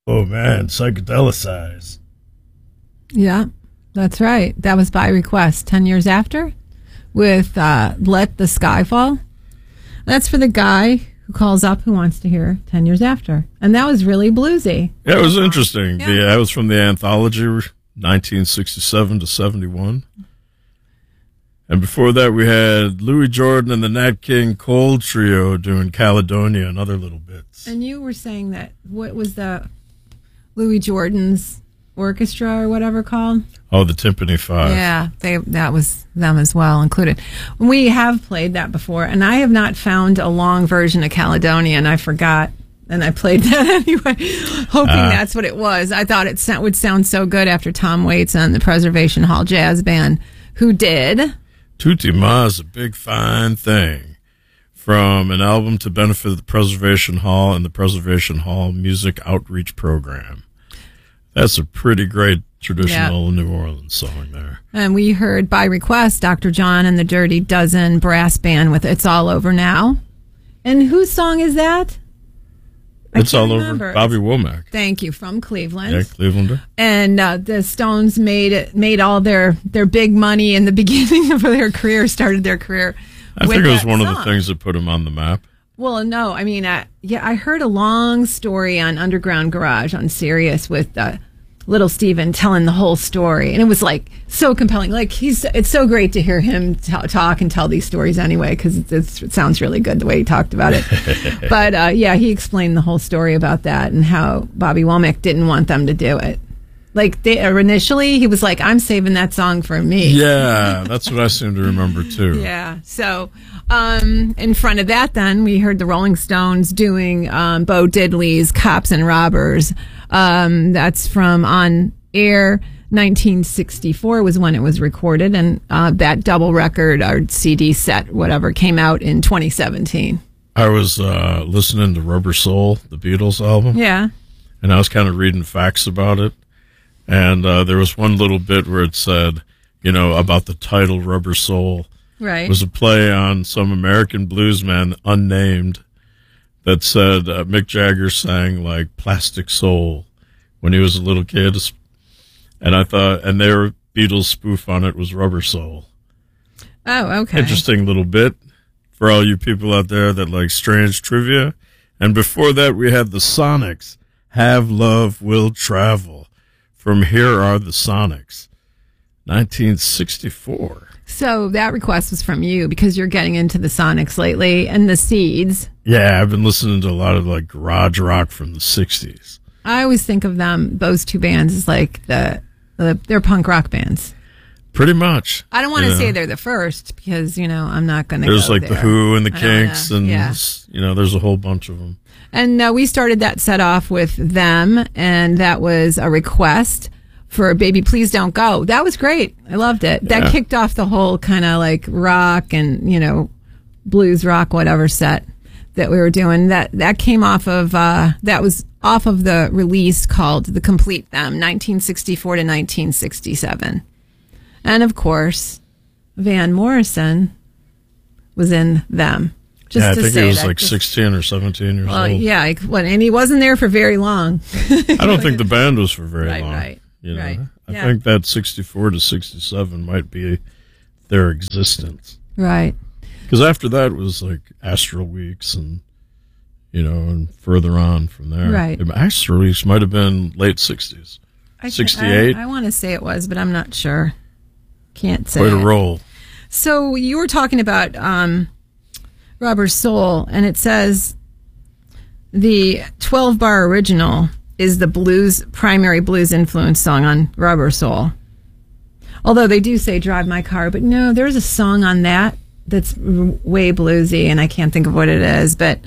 Oh, man, psychedelicize. Yeah, that's right. That was by request 10 years after with Let the Sky Fall. That's for the guy who calls up who wants to hear 10 years after. And that was really bluesy. Yeah, it was interesting. Yeah. That was from the anthology 1967 to 71. And before that, we had Louis Jordan and the Nat King Cole Trio doing Caledonia and other little bits. And you were saying that, what was the Louis Jordan's orchestra or whatever called? Oh, the Timpani Five. Yeah, that was them as well included. We have played that before, and I have not found a long version of Caledonia, and I forgot, and I played that anyway, hoping that's what it was. I thought it would sound so good after Tom Waits and the Preservation Hall Jazz Band, who did Tutti Ma's a Big Fine Thing, from an album to benefit the Preservation Hall and the Preservation Hall Music Outreach Program. That's a pretty great traditional New Orleans song there. And we heard by request Dr. John and the Dirty Dozen Brass Band with It's All Over Now. And whose song is that? It's All Over, Bobby Womack. Thank you, from Cleveland. Yeah, Clevelander. And the Stones made all their big money in the beginning of their career, started their career. I think it was one of the things that put them on the map. Well, no, I mean, I heard a long story on Underground Garage on Sirius with Little Steven telling the whole story, and it was like so compelling. Like it's so great to hear him talk and tell these stories anyway, because it sounds really good the way he talked about it. But he explained the whole story about that and how Bobby Womack didn't want them to do it. Like initially, he was like, "I'm saving that song for me." Yeah, that's what I seem to remember too. Yeah. So, in front of that, then we heard the Rolling Stones doing Bo Diddley's "Cops and Robbers." That's from On Air. 1964 was when it was recorded, and that double record or CD set, whatever, came out in 2017. I was listening to Rubber Soul, the Beatles album. Yeah. And I was kind of reading facts about it. And there was one little bit where it said, about the title Rubber Soul. Right. It was a play on some American bluesman, unnamed, that said Mick Jagger sang like Plastic Soul when he was a little kid. And I thought, and their Beatles spoof on it was Rubber Soul. Oh, okay. Interesting little bit for all you people out there that like strange trivia. And before that, we had the Sonics, Have Love Will Travel. From Here Are the Sonics, 1964. So that request was from you because you're getting into the Sonics lately and the Seeds. Yeah, I've been listening to a lot of like garage rock from the 60s. I always think of those two bands as like they're punk rock bands. Pretty much. I don't want to say they're the first because, I'm not going to There's like there. the Who and the Kinks and, there's a whole bunch of them. And we started that set off with them, and that was a request for Baby Please Don't Go. That was great. I loved it. That kicked off the whole kind of like rock and, blues rock, whatever set that we were doing. That came off of, that was off of the release called The Complete Them, 1964 to 1967. And of course, Van Morrison was in them. I think he was like 16 or 17 years old. Yeah, and he wasn't there for very long. I don't think the band was for very long. Right. I think that 64 to 67 might be their existence. Right. Because after that was like Astral Weeks and, and further on from there. Right. Astral Weeks might have been late 60s. 68. I want to say it was, but I'm not sure. Can't say. Way to roll. So you were talking about Rubber Soul, and it says the 12-bar original is the primary blues influence song on Rubber Soul. Although they do say Drive My Car, but no, there's a song on that's way bluesy, and I can't think of what it is. But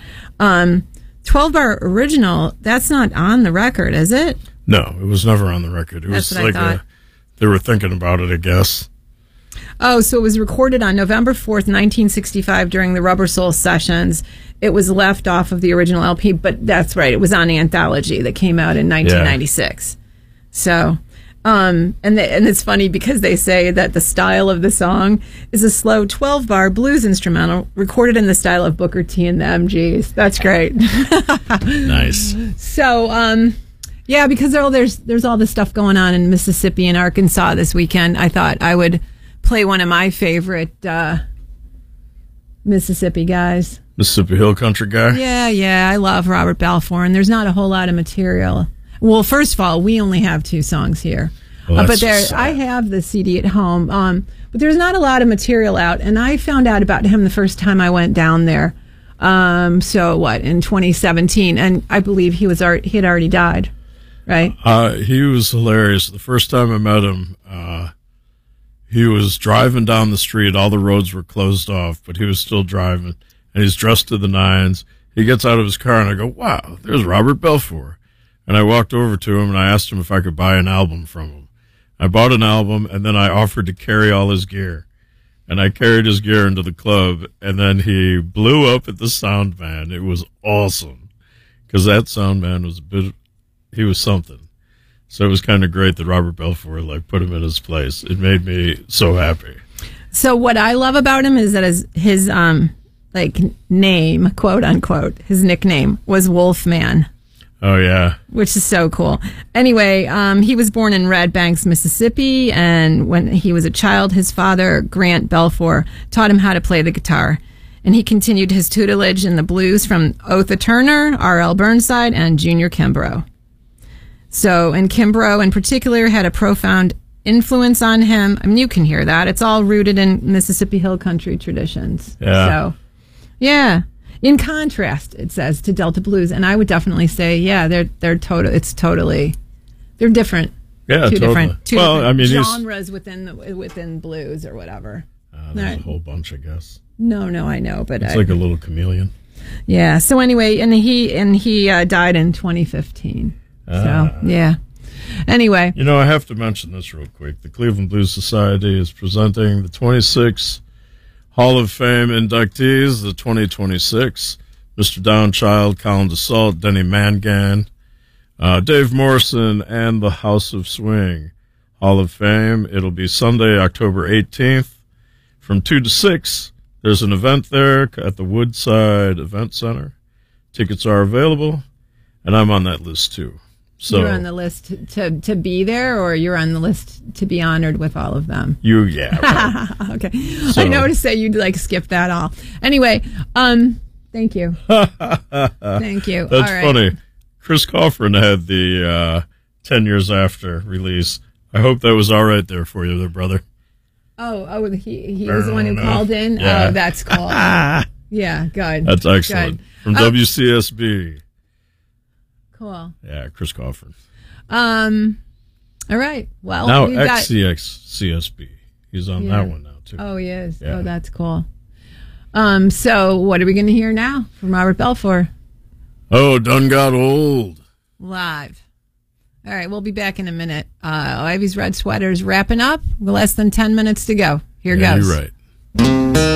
12-bar original, that's not on the record, is it? No, it was never on the record. It was like they were thinking about it, I guess. Oh, so it was recorded on November 4th, 1965 during the Rubber Soul sessions. It was left off of the original LP, but that's right. It was on Anthology that came out in 1996. Yeah. So, and it's funny because they say that the style of the song is a slow 12-bar blues instrumental recorded in the style of Booker T and the MGs. That's great. Nice. So, Yeah, because there's all this stuff going on in Mississippi and Arkansas this weekend. I thought I would play one of my favorite Mississippi guys. Mississippi Hill Country guy? Yeah. I love Robert Balfour, and there's not a whole lot of material. Well, first of all, we only have 2 songs here. Well, But I have the CD at home. But there's not a lot of material out, and I found out about him the first time I went down there. In 2017, and I believe he had already died, right? He was hilarious. The first time I met him, he was driving down the street. All the roads were closed off, but he was still driving, and he's dressed to the nines. He gets out of his car, and I go, wow, there's Robert Balfour. And I walked over to him, and I asked him if I could buy an album from him. I bought an album, and then I offered to carry all his gear. And I carried his gear into the club, and then he blew up at the sound man. It was awesome, because that sound man was he was something. So it was kind of great that Robert Balfour put him in his place. It made me so happy. So what I love about him is that his name, quote unquote, his nickname was Wolfman. Oh, yeah. Which is so cool. Anyway, he was born in Red Banks, Mississippi, and when he was a child, his father, Grant Balfour, taught him how to play the guitar. And he continued his tutelage in the blues from Otha Turner, R.L. Burnside, and Junior Kimbrough. And Kimbrough in particular had a profound influence on him. I mean, you can hear that. It's all rooted in Mississippi Hill Country traditions. Yeah. So, yeah. In contrast, it says, to Delta blues, and I would definitely say, yeah, they're different. Yeah, two totally. different genres within blues or whatever. There's a whole bunch, I guess. No, I know, but it's like a little chameleon. Yeah. So anyway, and he died in 2015. So yeah. Anyway, I have to mention this real quick. The Cleveland Blues Society is presenting the 26 Hall of Fame inductees, the 2026, Mr. Downchild, Colin DeSalt, Denny Mangan, Dave Morrison, and the House of Swing Hall of Fame. It'll be Sunday, October 18th from 2 to 6. There's an event there at the Woodside Event Center. Tickets are available, and I'm on that list too. So you're on the list to be there, or you're on the list to be honored with all of them? Yeah. Right. Okay. So, I noticed that you'd skip that all. Anyway, thank you. Thank you. That's all right. funny. Chris Coffrin had the 10 years after release. I hope that was all right there for you there, brother. Oh, he was the one who called in? Yeah. Oh, that's cool. Yeah, good. That's excellent. Good. From WCSB. Cool. Yeah, Chris Coffrin. All right. Well, now XCXCSB. He's on that one now too. Oh, he is. Yeah. Oh, that's cool. So what are we going to hear now from Robert Balfour? Oh, done got old. Live. All right, we'll be back in a minute. Ivy's Red Sweater's wrapping up. Less than 10 minutes to go. Here goes. You're right.